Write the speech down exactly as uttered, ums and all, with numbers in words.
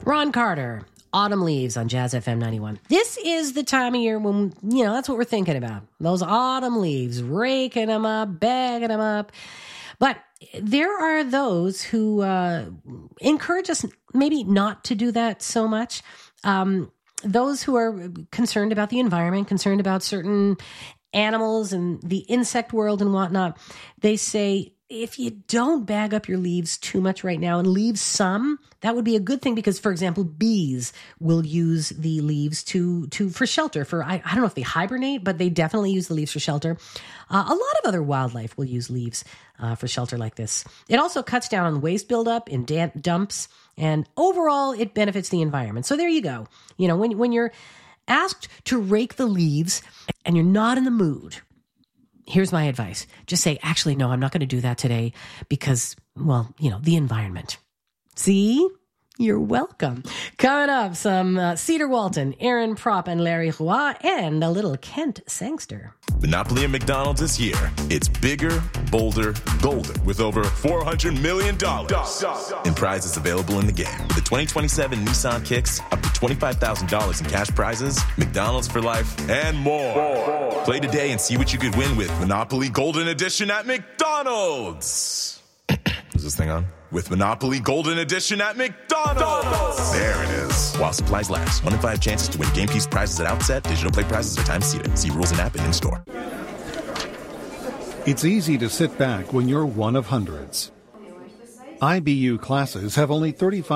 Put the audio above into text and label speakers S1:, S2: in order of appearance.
S1: Ron Carter, Autumn Leaves on Jazz F M ninety-one. This is the time of year when, you know, that's what we're thinking about. Those autumn leaves, raking them up, bagging them up. But there are those who uh, encourage us maybe not to do that so much. Um, those who are concerned about the environment, concerned about certain animals and the insect world and whatnot, they say, if you don't bag up your leaves too much right now and leave some, that would be a good thing because, for example, bees will use the leaves to to for shelter. For I, I don't know if they hibernate, but they definitely use the leaves for shelter. Uh, a lot of other wildlife will use leaves uh, for shelter like this. It also cuts down on waste buildup in damp dumps, and overall, it benefits the environment. So there you go. You know, when when you're asked to rake the leaves and you're not in the mood, here's my advice. Just say, actually, no, I'm not going to do that today because, well, you know, the environment. See? You're welcome. Coming up, some uh, Cedar Walton, Aaron Propp and Larry Roy, and a little Kent Sangster.
S2: Monopoly at McDonald's is here. It's bigger, bolder, golder with over four hundred million dollars in prizes available in the game. With the twenty twenty-seven Nissan Kicks, up to twenty-five thousand dollars in cash prizes, McDonald's for life, and more. more. Play today and see what you could win with Monopoly Golden Edition at McDonald's. Is this thing on? With Monopoly Golden Edition at McDonald's. There it is. While supplies last. One in five chances to win game piece prizes at outset. Digital play prizes are time seated. See rules and app and in-store.
S3: It's easy to sit back when you're one of hundreds. I B U classes have only thirty-five